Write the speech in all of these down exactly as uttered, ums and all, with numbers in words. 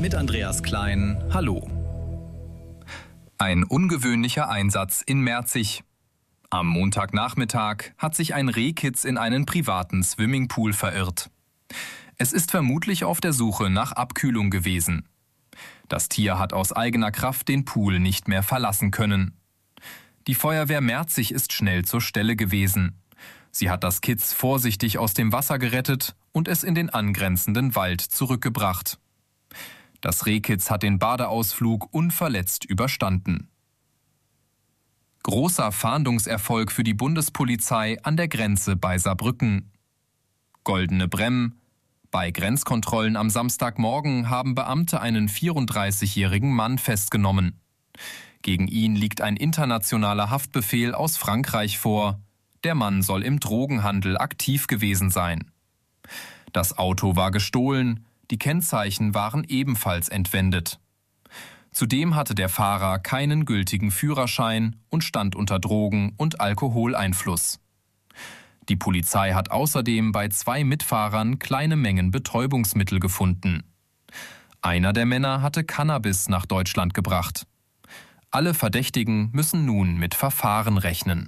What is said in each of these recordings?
mit Andreas Klein. Hallo. Ein ungewöhnlicher Einsatz in Merzig. Am Montagnachmittag hat sich ein Rehkitz in einen privaten Swimmingpool verirrt. Es ist vermutlich auf der Suche nach Abkühlung gewesen. Das Tier hat aus eigener Kraft den Pool nicht mehr verlassen können. Die Feuerwehr Merzig ist schnell zur Stelle gewesen. Sie hat das Kitz vorsichtig aus dem Wasser gerettet und es in den angrenzenden Wald zurückgebracht. Das Rehkitz hat den Badeausflug unverletzt überstanden. Großer Fahndungserfolg für die Bundespolizei an der Grenze bei Saarbrücken. Goldene Bremm. Bei Grenzkontrollen am Samstagmorgen haben Beamte einen vierunddreißigjährigen Mann festgenommen. Gegen ihn liegt ein internationaler Haftbefehl aus Frankreich vor. Der Mann soll im Drogenhandel aktiv gewesen sein. Das Auto war gestohlen, die Kennzeichen waren ebenfalls entwendet. Zudem hatte der Fahrer keinen gültigen Führerschein und stand unter Drogen- und Alkoholeinfluss. Die Polizei hat außerdem bei zwei Mitfahrern kleine Mengen Betäubungsmittel gefunden. Einer der Männer hatte Cannabis nach Deutschland gebracht. Alle Verdächtigen müssen nun mit Verfahren rechnen.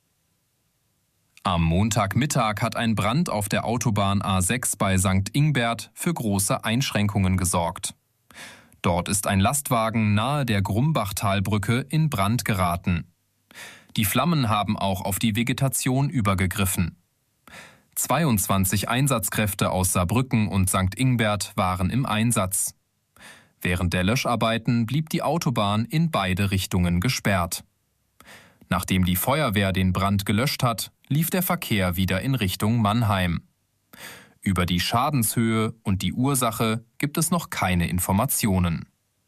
Am Montagmittag hat ein Brand auf der Autobahn A sechs bei Sankt Ingbert für große Einschränkungen gesorgt. Dort ist ein Lastwagen nahe der Grumbachtalbrücke in Brand geraten. Die Flammen haben auch auf die Vegetation übergegriffen. zweiundzwanzig Einsatzkräfte aus Saarbrücken und Sankt Ingbert waren im Einsatz. Während der Löscharbeiten blieb die Autobahn in beide Richtungen gesperrt. Nachdem die Feuerwehr den Brand gelöscht hat, lief der Verkehr wieder in Richtung Mannheim. Über die Schadenshöhe und die Ursache gibt es noch keine Informationen.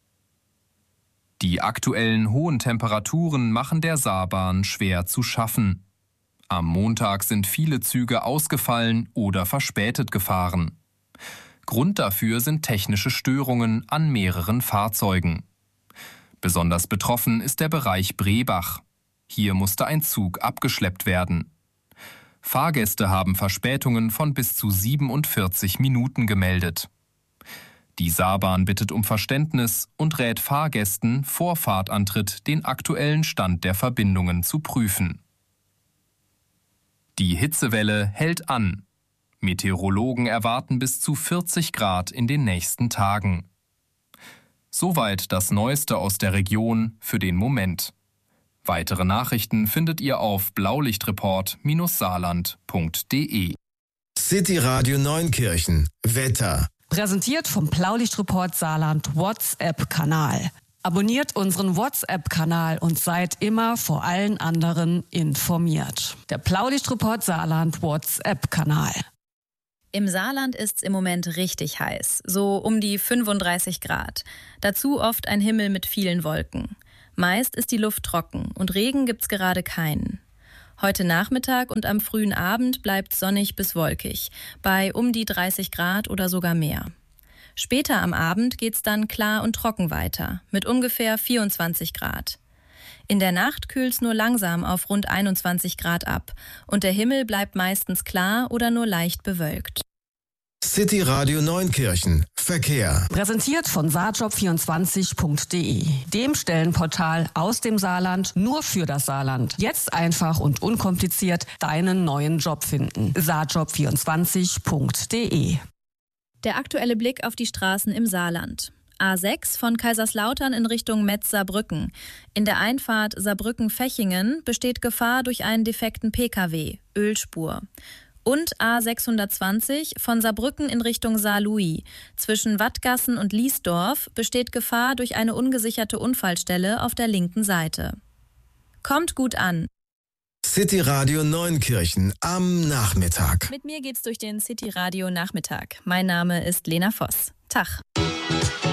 Die aktuellen hohen Temperaturen machen der Saarbahn schwer zu schaffen. Am Montag sind viele Züge ausgefallen oder verspätet gefahren. Grund dafür sind technische Störungen an mehreren Fahrzeugen. Besonders betroffen ist der Bereich Brebach. Hier musste ein Zug abgeschleppt werden. Fahrgäste haben Verspätungen von bis zu siebenundvierzig Minuten gemeldet. Die Saarbahn bittet um Verständnis und rät Fahrgästen vor Fahrtantritt den aktuellen Stand der Verbindungen zu prüfen. Die Hitzewelle hält an. Meteorologen erwarten bis zu vierzig Grad in den nächsten Tagen. Soweit das Neueste aus der Region für den Moment. Weitere Nachrichten findet ihr auf blaulichtreport saarland punkt de. City Radio Neunkirchen. Wetter. Präsentiert vom Blaulichtreport Saarland WhatsApp-Kanal. Abonniert unseren WhatsApp-Kanal und seid immer vor allen anderen informiert. Der Blaulichtreport Saarland WhatsApp-Kanal. Im Saarland ist's im Moment richtig heiß, so um die fünfunddreißig Grad. Dazu oft ein Himmel mit vielen Wolken. Meist ist die Luft trocken und Regen gibt's gerade keinen. Heute Nachmittag und am frühen Abend bleibt's sonnig bis wolkig, bei um die dreißig Grad oder sogar mehr. Später am Abend geht's dann klar und trocken weiter, mit ungefähr vierundzwanzig Grad. In der Nacht kühlt's nur langsam auf rund einundzwanzig Grad ab und der Himmel bleibt meistens klar oder nur leicht bewölkt. City Radio Neunkirchen. Verkehr. Präsentiert von saarjob vierundzwanzig punkt de, dem Stellenportal aus dem Saarland nur für das Saarland. Jetzt einfach und unkompliziert deinen neuen Job finden. saarjob vierundzwanzig punkt de. Der aktuelle Blick auf die Straßen im Saarland. A sechs von Kaiserslautern in Richtung Metz-Saarbrücken. In der Einfahrt Saarbrücken-Fechingen besteht Gefahr durch einen defekten P K W, Ölspur. Und A sechshundertzwanzig von Saarbrücken in Richtung Saarlouis. Zwischen Wattgassen und Liesdorf besteht Gefahr durch eine ungesicherte Unfallstelle auf der linken Seite. Kommt gut an. City Radio Neunkirchen am Nachmittag. Mit mir geht's durch den City Radio Nachmittag. Mein Name ist Lena Voss. Tag.